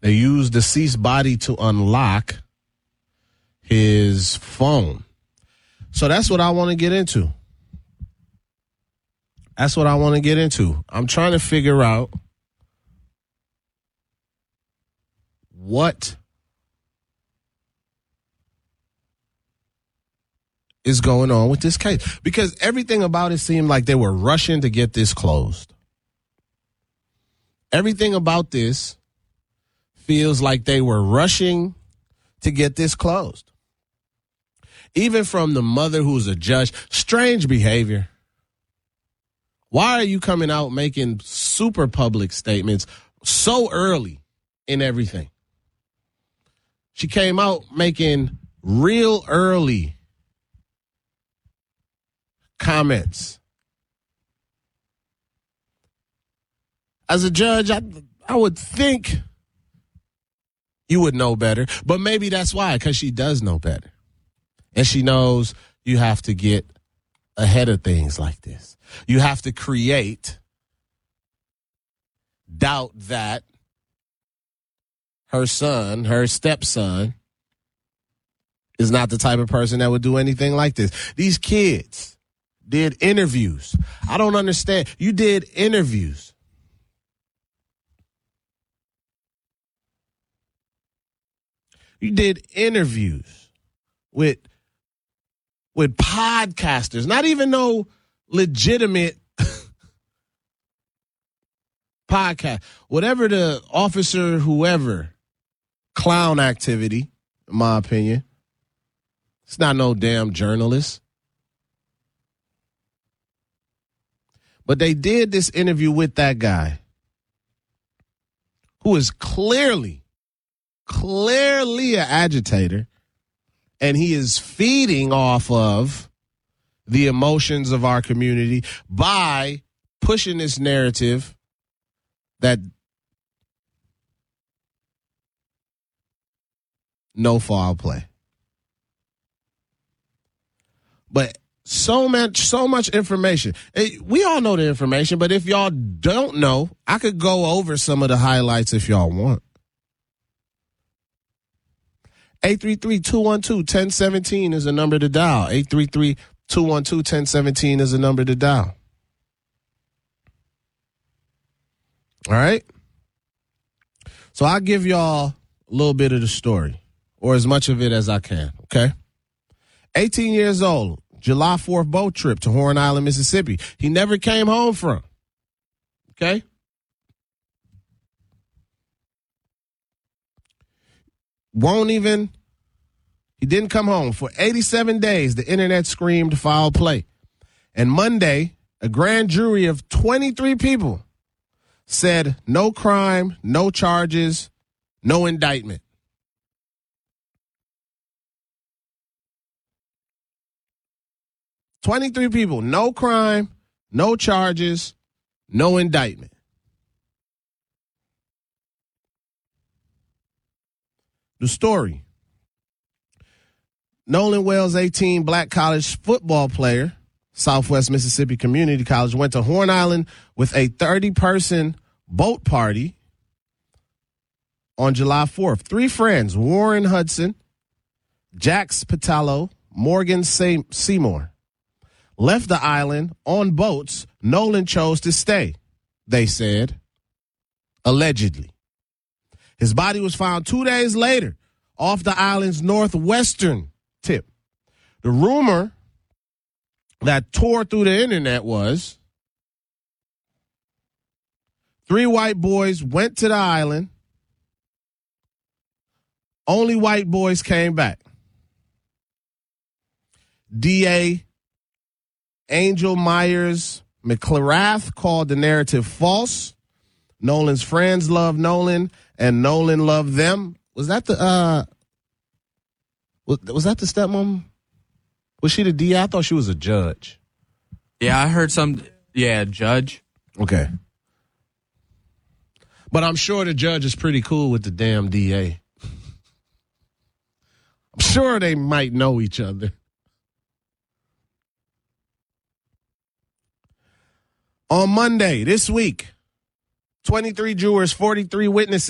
They used deceased body to unlock his phone. So that's what I want to get into. I'm trying to figure out what is going on with this case. Because everything about it seemed like they were rushing to get this closed. Everything about this feels like they were rushing to get this closed. Even from the mother who's a judge, strange behavior. Why are you coming out making super public statements so early in everything? She came out making real early comments. As a judge, I would think you would know better, but maybe that's why, because she does know better. And she knows you have to get ahead of things like this. You have to create doubt that her stepson, is not the type of person that would do anything like this. These kids did interviews. I don't understand. You did interviews. You did interviews with podcasters, not even no legitimate podcast. Whatever the officer, whoever, clown activity, in my opinion. It's not no damn journalist. But they did this interview with that guy who is clearly an agitator, and he is feeding off of the emotions of our community by pushing this narrative that no foul play. But so much information. We all know the information, but if y'all don't know, I could go over some of the highlights if y'all want. 833-212-1017 is the number to dial. 833-212-1017 is the number to dial. All right? So I'll give y'all a little bit of the story, or as much of it as I can, okay? 18 years old, July 4th boat trip to Horn Island, Mississippi. He never came home from, okay? He didn't come home. For 87 days, the internet screamed foul play. And Monday, a grand jury of 23 people said no crime, no charges, no indictment. "23 people, no crime, no charges, no indictment." The story. Nolan Wells, 18, black college football player, Southwest Mississippi Community College, went to Horn Island with a 30-person boat party on July 4th. 3 friends, Warren Hudson, Jax Patalo, Morgan Seymour, left the island on boats. Nolan chose to stay, they said, allegedly. His body was found 2 days later off the island's northwestern tip. The rumor that tore through the internet was 3 white boys went to the island. Only white boys came back. DA Angel Myers McClarath called the narrative false. Nolan's friends loved Nolan, and Nolan loved them. Was that the was that the stepmom? Was she the DA? I thought she was a judge. Yeah, I heard some. Yeah, judge. Okay. But I'm sure the judge is pretty cool with the damn DA. I'm sure they might know each other. On Monday this week, 23 jurors, 43 witnesses